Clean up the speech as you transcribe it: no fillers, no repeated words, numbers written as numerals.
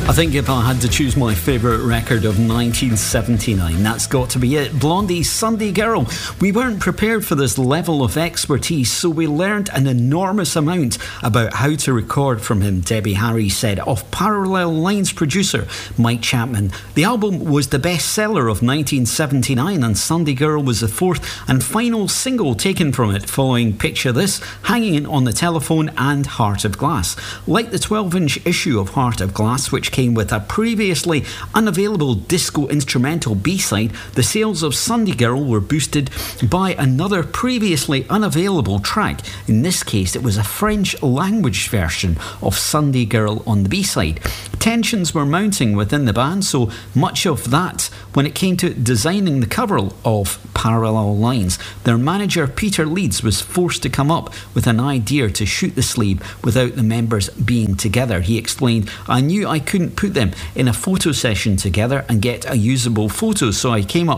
I think if I had to choose my favourite record of 1979, that's got to be it. Blondie's Sunday Girl. We weren't prepared for this level of expertise, so we learned an enormous amount about how to record from him, Debbie Harry said of Parallel Lines producer Mike Chapman. The album was the bestseller of 1979 and Sunday Girl was the fourth and final single taken from it, following Picture This, Hanging on the Telephone and Heart of Glass. Like the 12-inch issue of Heart of Glass, which came with a previously unavailable disco instrumental B-side, the sales of Sunday Girl were boosted by another previously unavailable track. In this case, it was a French language version of Sunday Girl on the B-side. Tensions were mounting within the band, so much of that when it came to designing the cover of Parallel Lines. Their manager Peter Leeds was forced to come up with an idea to shoot the sleeve without the members being together. He explained, "I knew I couldn't put them in a photo session together and get a usable photo, so I came up